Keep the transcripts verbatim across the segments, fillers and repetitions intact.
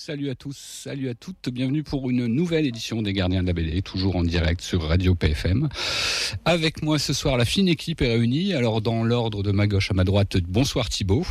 Salut à tous, salut à toutes, bienvenue pour une nouvelle édition des Gardiens de la B D, toujours en direct sur Radio P F M. Avec moi ce soir, la fine équipe est réunie. Alors dans l'ordre de ma gauche à ma droite, bonsoir Thibaut.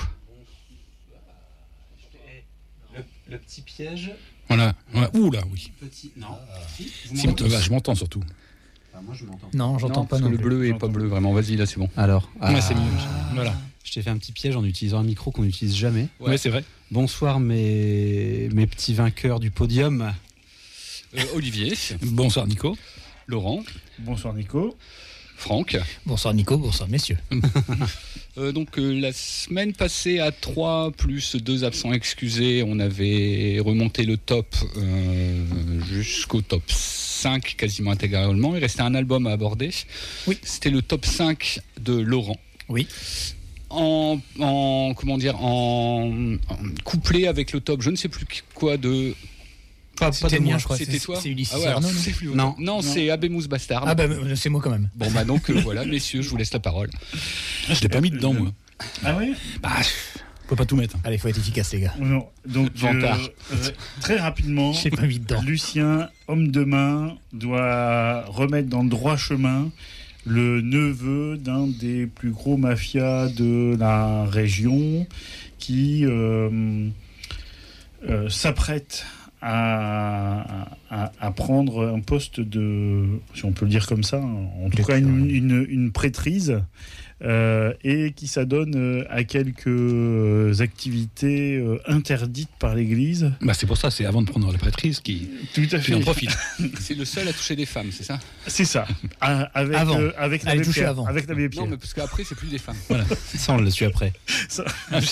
Le, le petit piège. Voilà, voilà. Ouh là, oui. Petit. Non. Si, bah, je m'entends surtout. Ah, moi je m'entends. Non, j'entends Non, pas. parce Non que le plus. bleu est J'entends. pas bleu, vraiment. Vas-y, là c'est bon. Alors. Ouais, c'est mieux. Voilà. Je t'ai fait un petit piège en utilisant un micro qu'on n'utilise jamais. Ouais. Ouais, c'est vrai. Bonsoir mes, mes petits vainqueurs du podium. Euh, Olivier, Bonsoir Nico. Laurent, Bonsoir Nico. Franck. Bonsoir Nico, bonsoir messieurs. Euh, donc euh, la semaine passée à trois plus deux absents excusés, on avait remonté le top euh, jusqu'au top cinq quasiment intégralement. Il restait un album à aborder. Oui. C'était le top cinq de Laurent. Oui. En, en comment dire en, en couplé avec le top je ne sais plus quoi de Pas, pas C'était de moi, moi. je crois. c'était c'est- toi C'est Ulysse ah ouais, alors, Arnaud, non c'est plus Non. non, c'est Abemous Bastard. Ah bah c'est moi quand même. Bon bah donc euh, voilà messieurs, je vous laisse la parole. Ah, je l'ai pas mis dedans, moi. Ah oui. Bah, on peut pas tout mettre. Allez, faut être efficace les gars. Non, donc Vantard. euh, euh, très rapidement, J'ai pas mis dedans. Lucien, homme de main, doit remettre dans le droit chemin le neveu d'un des plus gros mafias de la région qui euh, euh, s'apprête à, à, à prendre un poste de, si on peut le dire comme ça, en tout cas une, une, une prêtrise, euh, et qui s'adonne euh, à quelques activités euh, interdites par l'Église. Bah, c'est pour ça, c'est avant de prendre la prêtrise qui, Tout à qui en fait. profite. C'est le seul à toucher des femmes, c'est ça? C'est ça. Ah, avec Avant. euh, avec Allez, l'abbé toucher Pierre. avant. Avec l'abbé Pierre. Non mais parce qu'après c'est plus des femmes. Ça on le suit après. Ça-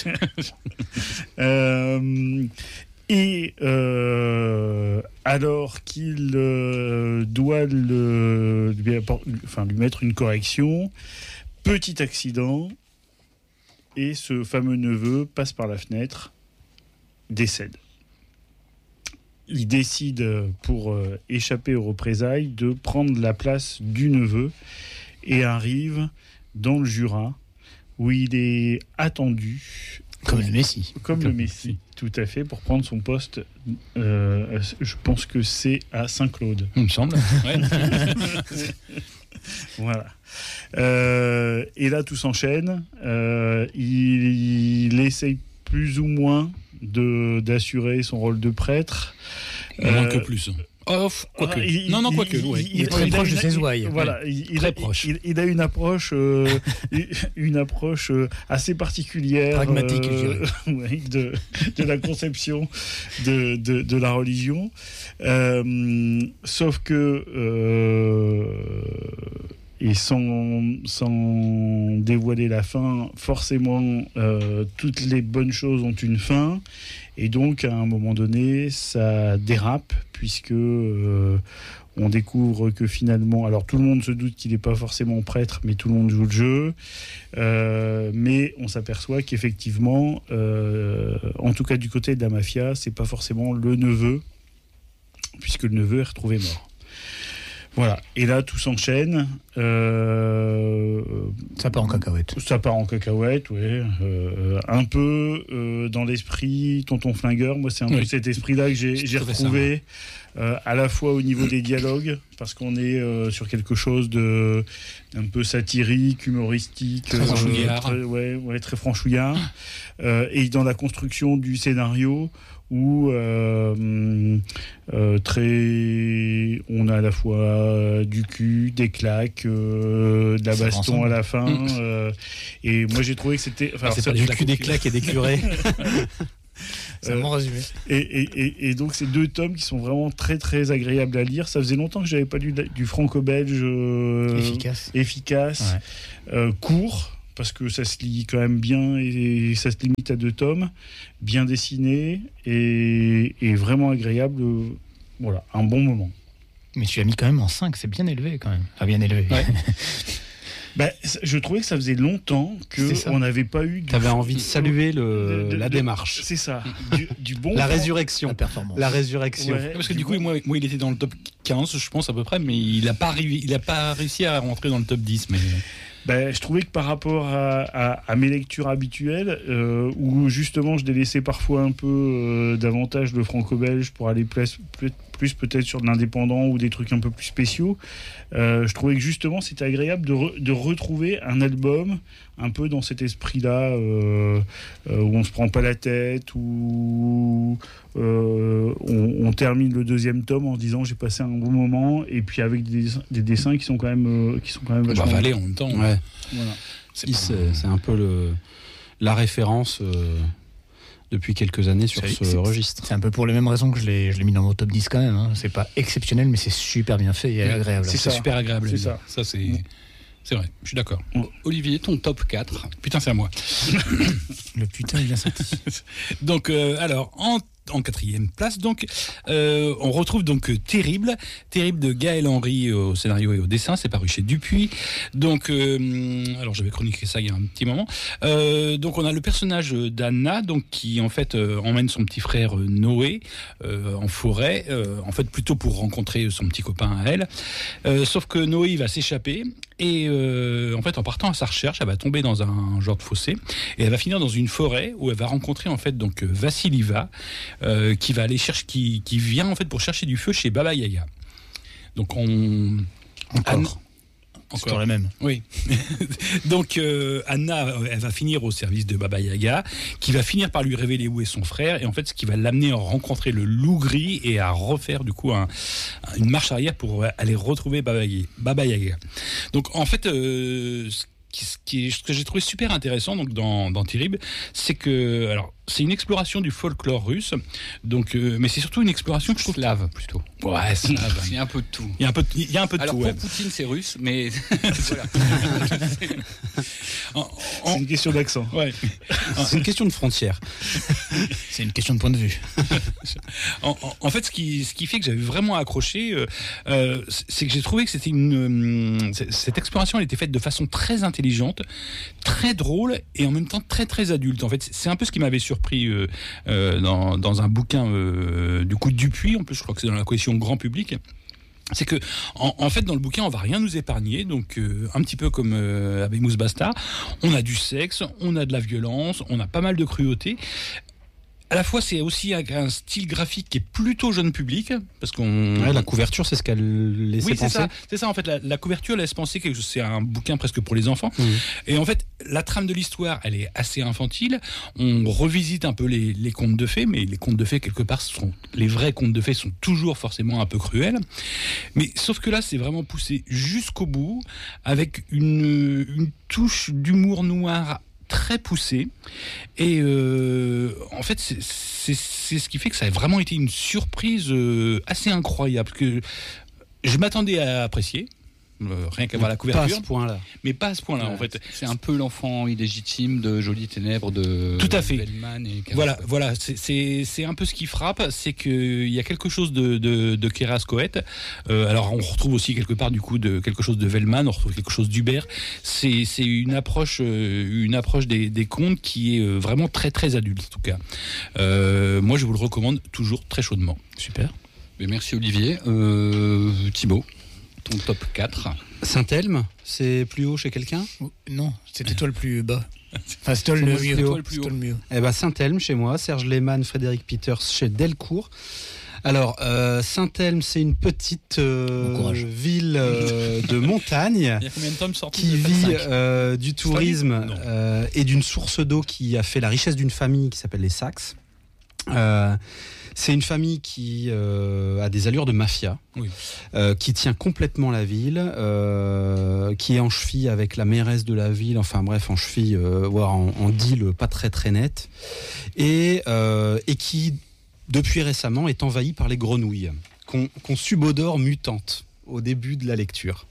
Euh, et euh, alors qu'il euh, doit le, lui, appor- enfin, lui mettre une correction, petit accident, et ce fameux neveu passe par la fenêtre, décède. Il décide, pour euh, échapper aux représailles, de prendre la place du neveu et arrive dans le Jura, où il est attendu Comme le Messi. comme le Messi, tout à fait, pour prendre son poste. Euh, je pense que c'est à Saint-Claude. Il me semble. Ouais. Voilà. Euh, et là, tout s'enchaîne. Euh, il, il essaye plus ou moins de, d'assurer son rôle de prêtre. Moins Euh, que plus. Oh, quoique. Ah, il- non, non, il- quoique. il- ouais. il- Il est très il a proche une- de ses ouailles. Voilà, il, il Très a, proche. Il, il a une approche, euh, une approche euh, assez particulière, Pragmatique, je euh, oui, de, de la conception de, de, de la religion. Euh, sauf que, euh, et sans, sans dévoiler la fin, forcément, euh, toutes les bonnes choses ont une fin. Et donc, à un moment donné, ça dérape, puisque euh, on découvre que finalement... Alors, tout le monde se doute qu'il n'est pas forcément prêtre, mais tout le monde joue le jeu. Euh, mais on s'aperçoit qu'effectivement, euh, en tout cas du côté de la mafia, c'est pas forcément le neveu, puisque le neveu est retrouvé mort. Voilà. Et là, tout s'enchaîne. Euh, Ça part en cacahuète. ça part en cacahuète, oui. Euh, un peu euh, dans l'esprit Tonton Flingueur. Moi, c'est un peu Oui. cet esprit-là que j'ai, Je j'ai trouvais ça, retrouvé, euh, à la fois au niveau des dialogues, parce qu'on est euh, sur quelque chose de un peu satirique, humoristique, Très franchouillard. très, ouais, ouais, très franchouillard, euh, et dans la construction du scénario, où euh, euh, très, on a à la fois euh, du cul, des claques, euh, de la Ça va baston ensemble. à la fin. euh, et moi j'ai trouvé que c'était. Enfin, Ah, c'est ça- pas Du claques cul au des cul. claques et des curés. C'est un Euh, bon résumé. et, et, et, et donc ces deux tomes qui sont vraiment très très agréables à lire. Ça faisait longtemps que j'avais pas lu de- du franco-belge euh, Efficace. efficace, euh, court, parce que ça se lit quand même bien et ça se limite à deux tomes, bien dessiné et, et vraiment agréable. euh, Voilà, un bon moment. Mais tu l'as mis quand même en cinq, c'est bien élevé quand même. Enfin, bien élevé. Ouais. Ben, c- je trouvais que ça faisait longtemps C'est ça. qu'on n'avait pas eu. du- T'avais envie de saluer le, de- de- la de- démarche. C'est ça, du, du bon. La fran- résurrection. La performance. La résurrection. Ouais, Parce que du du coup, bon- moi, moi, il était dans le top quinze, je pense, à peu près, mais il n'a pas, arri- il a pas réussi à rentrer dans le top dix. Mais... Ben, je trouvais que par rapport à, à, à mes lectures habituelles, euh, où justement je délaissais parfois un peu euh, davantage le franco-belge pour aller plus, plus, plus peut-être sur de l'indépendant ou des trucs un peu plus spéciaux, euh, je trouvais que justement c'était agréable de, re, de retrouver un album un peu dans cet esprit-là, euh, euh, où on se prend pas la tête, où euh, on, on termine le deuxième tome en se disant j'ai passé un bon moment, et puis avec des, des dessins qui sont quand même, euh, qui sont quand même vachement... Bah, Valais en même temps. Ouais. Voilà. C'est, Il, pas... c'est, c'est un peu le, la référence euh, depuis quelques années sur C'est- ce c'est- registre. C'est un peu pour les mêmes raisons que je l'ai, je l'ai mis dans mon top dix quand même. Hein. C'est pas exceptionnel, mais c'est super bien fait et agréable. C'est C'est ça. super agréable. à C'est lire. ça. Ça, c'est... C'est vrai, je suis d'accord. Olivier, ton top quatre. Putain, c'est à moi. Le putain, il est bien sorti. Donc, euh, alors, en, en quatrième place, donc, euh, on retrouve donc euh, Terrible, Terrible de Gaël Henry au scénario et au dessin, c'est paru chez Dupuis. Donc, euh, alors j'avais chroniqué ça il y a un petit moment. Euh, donc, on a le personnage d'Anna, donc qui en fait euh, emmène son petit frère euh, Noé euh, en forêt, euh, en fait plutôt pour rencontrer son petit copain à elle. Euh, sauf que Noé il va s'échapper et euh, en fait en partant à sa recherche, elle va tomber dans un genre de fossé et elle va finir dans une forêt où elle va rencontrer en fait donc Vassiliva. Euh, qui va aller chercher, qui, qui vient en fait pour chercher du feu chez Baba Yaga. Donc on Encore. Anne- C'est toujours la même. Oui. Donc euh, Anna, elle va finir au service de Baba Yaga, qui va finir par lui révéler où est son frère, et en fait ce qui va l'amener à rencontrer le loup gris et à refaire du coup un, une marche arrière pour aller retrouver Baba Yaga. Baba Yaga. Donc en fait, euh, ce qui, ce qui, ce que j'ai trouvé super intéressant donc dans, dans Terrible, c'est que alors c'est une exploration du folklore russe, donc euh, mais c'est surtout une exploration que je trouve Slave, plutôt. ouais slave. Il y a un peu de tout. Il y a un peu, de- il y a un peu de Alors, tout. pour ouais. Poutine, c'est russe, mais voilà. En- C'est en- une question d'accent. ouais. C'est une question de frontière. C'est une question de point de vue. En, en- en fait, ce qui, ce qui fait que j'avais vraiment accroché, euh, euh, c'est que j'ai trouvé que c'était une euh, c- cette exploration, elle était faite de façon très intelligente, très drôle et en même temps très très adulte. En fait, c'est un peu ce qui m'avait surpris euh, euh, dans, dans un bouquin euh, du coup de Dupuis. En plus, je crois que c'est dans la collection grand public. C'est que, en, en fait, dans le bouquin, on va rien nous épargner. Donc, euh, un petit peu comme euh, avec Mousse Bastard, on a du sexe, on a de la violence, on a pas mal de cruauté. À la fois, c'est aussi un, un style graphique qui est plutôt jeune public, parce qu'on... Ouais, la couverture, c'est ce qu'elle laissait Oui, c'est penser. ça. C'est ça, en fait, la, la couverture laisse penser que c'est un bouquin presque pour les enfants. Mmh. Et en fait, la trame de l'histoire, elle est assez infantile. On revisite un peu les, les contes de fées, mais les contes de fées, quelque part, sont, les vrais contes de fées sont toujours forcément un peu cruels. Mais sauf que là, c'est vraiment poussé jusqu'au bout, avec une, une touche d'humour noir très poussée. Et euh, en fait, c'est, c'est, c'est ce qui fait que ça a vraiment été une surprise euh, assez incroyable, parce que je m'attendais à apprécier. Euh, rien qu'à voir la Pas à couverture, ce point-là. mais pas à ce point-là Ouais, en fait. C'est un peu l'enfant illégitime de Jolies Ténèbres de Tout à fait. Bellman et Keras. Voilà, voilà, c'est, c'est, c'est un peu ce qui frappe, c'est qu'il y a quelque chose de, de, de Keras Coët. Euh, alors on retrouve aussi quelque part du coup de quelque chose de Vellman, on retrouve quelque chose d'Hubert. C'est, c'est une approche, euh, une approche des, des contes qui est euh, vraiment très très adulte en tout cas. Euh, moi je vous le recommande toujours très chaudement. Super. Mais merci Olivier. Euh, Thibaut, ton top quatre. Saint-Elme, c'est plus haut chez quelqu'un? Ou- Non, c'était toi le plus bas. Enfin, c'est toi le moi, mieux. c'est toi le plus C'est toi haut. le mieux. Eh ben Saint-Elme chez moi, Serge Lehmann, Frédéric Peters chez Delcourt. Alors euh, Saint-Elme, c'est une petite euh, Bon courage. ville euh, de montagne Il y a combien de tomes sortis qui de vit cinq euh, du tourisme Non. euh, et d'une source d'eau qui a fait la richesse d'une famille qui s'appelle les Saxe. Euh, c'est une famille qui euh, a des allures de mafia, Oui. euh, qui tient complètement la ville, euh, qui est en cheville avec la mairesse de la ville, enfin bref, en cheville, euh, voire en, en deal pas très très net, et, euh, et qui, depuis récemment, est envahie par les grenouilles, qu'on qu'on subodore mutantes au début de la lecture.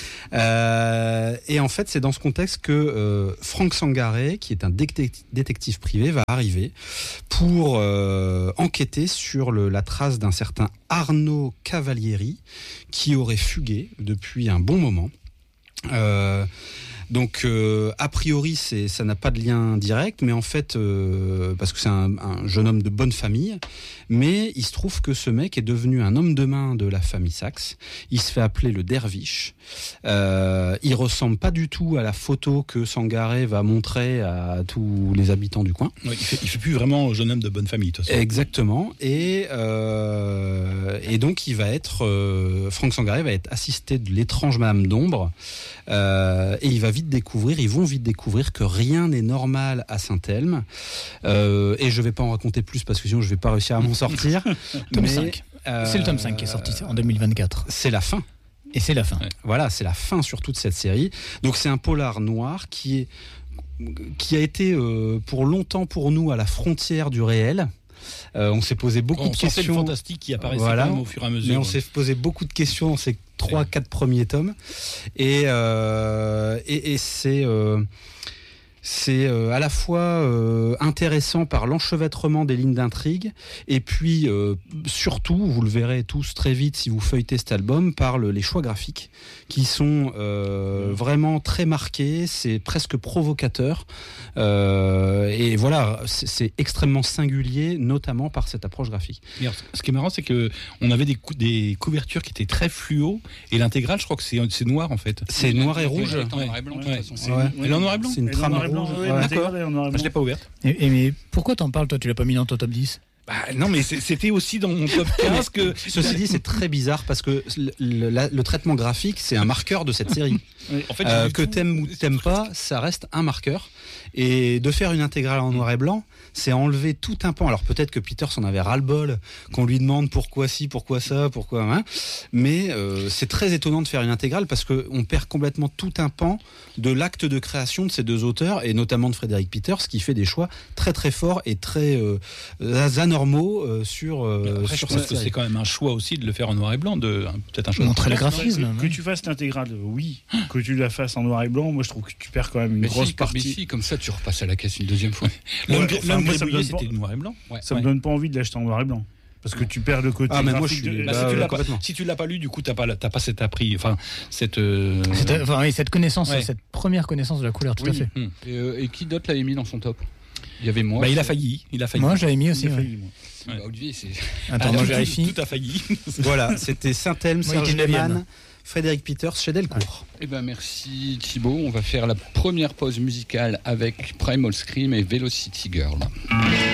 Euh, et en fait, c'est dans ce contexte que euh, Franck Sangaré, qui est un détec- détective privé, va arriver pour euh, enquêter sur le, la trace d'un certain Arnaud Cavalieri, qui aurait fugué depuis un bon moment. Euh, Donc euh, a priori c'est ça n'a pas de lien direct, mais en fait euh, parce que c'est un, un jeune homme de bonne famille, mais il se trouve que ce mec est devenu un homme de main de la famille Sachs. Il se fait appeler le derviche. Euh, il ressemble pas du tout à la photo que Sangaré va montrer à tous les habitants du coin. Ouais, il fait, il fait plus vraiment jeune homme de bonne famille, de toute façon. Exactement. Et euh, et donc il va être euh, Franck Sangaré va être assisté de l'étrange Madame d'Ombre. Euh, et il va vite découvrir, ils vont vite découvrir que rien n'est normal à Saint-Elme. Euh, et je vais pas en raconter plus parce que sinon je vais pas réussir à m'en sortir. Tome Mais, cinq. euh, C'est le tome cinq qui est sorti en deux mille vingt-quatre. C'est la fin. Et c'est la fin. Ouais. Voilà, c'est la fin surtout de cette série. Donc c'est un polar noir qui est qui a été euh, pour longtemps pour nous à la frontière du réel. Euh, on s'est posé beaucoup On de sentait le questions. fantastique qui apparaissait Voilà. quand même au fur et à mesure. Mais on s'est posé beaucoup de questions dans ces trois, quatre premiers tomes, et euh, et, et c'est euh, c'est euh, à la fois euh, intéressant par l'enchevêtrement des lignes d'intrigue, et puis euh, surtout, vous le verrez tous très vite si vous feuilletez cet album, par le, les choix graphiques qui sont euh, vraiment très marqués, c'est presque provocateur, euh, et voilà, c'est, c'est extrêmement singulier, notamment par cette approche graphique. Et alors, ce qui est marrant, c'est que on avait des, cou- des couvertures qui étaient très fluo, et l'intégrale, je crois que c'est, c'est noir en fait. C'est noir et rouge. Elle est en noir et blanc, de toute Ouais. façon. C'est- Ouais. Elle est en noir et blanc. C'est une Et trame noir et blanc, rouge. ouais, Ouais. l'intégrale est en noir et Ah, je blanc. l'ai pas ouverte. Et, et mais pourquoi t'en parles, toi? Tu l'as pas mis dans ton top dix? Bah, non, mais c'est- c'était aussi dans mon top quinze que. Ceci dit, c'est très bizarre parce que le, le- la- le traitement graphique, c'est un marqueur de cette série. En fait, Euh, j'ai que vu tout. t'aimes ou t'aimes pas, ça reste un marqueur. Et de faire une intégrale en noir et blanc, c'est enlever tout un pan. Alors peut-être que Peters en avait ras-le-bol, qu'on lui demande pourquoi ci, pourquoi ça, pourquoi... Hein. Mais euh, c'est très étonnant de faire une intégrale parce qu'on perd complètement tout un pan de l'acte de création de ces deux auteurs, et notamment de Frédéric Peters, qui fait des choix très très forts et très euh, anormaux euh, sur, euh, Après, je sur pense cette que c'est série. quand même un choix aussi de le faire en noir et blanc, de hein, peut-être un choix. Montrer le de- graphisme. Que, que hein. tu fasses l'intégrale, oui. Que tu la fasses en noir et blanc, moi je trouve que tu perds quand même une Mais grosse si, comme, mais partie. si, comme ça, tu repasses à la caisse une deuxième fois. L'homme Ouais, enfin, l'homme moi, ça me gribouillé, donne pas- c'était noir et blanc. Ouais. Ça Ouais. me donne pas envie de l'acheter en noir et blanc. Parce que tu perds le côté Ah, mais moi, graphique je suis- de- Bah, Bah, si, tu ouais, l'as pas, complètement. si tu l'as pas lu, du coup, t'as pas, la- t'as pas cet appris, enfin, cette. euh, Cette, enfin, oui, cette connaissance, Ouais. cette première connaissance de la couleur, tout à Oui. fait. hmm. Et, euh, et qui d'autre l'avait mis dans son top? Il y avait moi. Bah, il a failli, il a failli. Moi, j'avais mis aussi. Il a ouais. failli, moi. Bah, Olivier, c'est. Attends, Ah, moi, tout- je vérifie. Tout, tout a failli. Voilà, c'était Saint-Elme, Moi, Serge il était neuvième. Lehmann, Frédéric Peters chez Delcourt. Eh ben merci Thibaut. On va faire la première pause musicale avec Primal Scream et Velocity Girl.